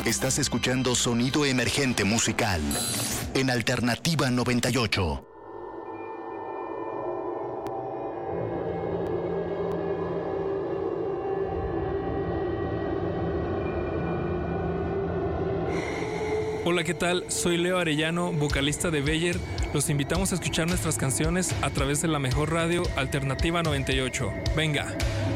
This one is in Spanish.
Estás escuchando Sonido Emergente Musical en Alternativa 98. Hola, ¿qué tal? Soy Leo Arellano, vocalista de Beyer. Los invitamos a escuchar nuestras canciones a través de la mejor radio, Alternativa 98. Venga.